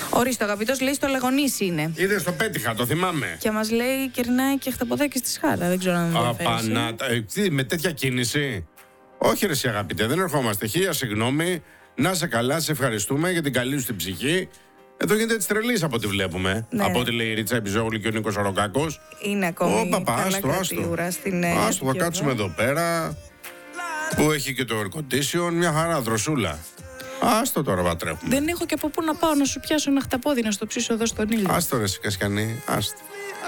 Ορίστε, ο αγαπητός λέει στο Λαγονίσι είναι. Είδες, το πέτυχα, το θυμάμαι. Και μας λέει κερνάει και χταποδάκι στη Σχάρα. Δεν ξέρω αν Απανάτα. Με τέτοια κίνηση. Όχι, ρε, εσύ αγαπητέ, δεν ερχόμαστε. Χίλια συγγνώμη. Να σε καλά, σε ευχαριστούμε για την καλή σου την ψυχή. Εδώ γίνεται τη τρελή από ό,τι βλέπουμε. Ναι. Από ό,τι λέει η Ρίτσα Επιζόγλου και ο Νίκος Αροκάκος. Είναι ακόμη. Άστο, θα κάτσουμε εδώ πέρα. Που έχει και το air condition, μια χαρά δροσούλα. Άστο τώρα, πατρέχουμε. Δεν έχω και από πού να πάω να σου πιάσω ένα χταπόδι να στο ψήσω εδώ στον ήλιο. Άστο, ρε, Κασκιανή, άστο.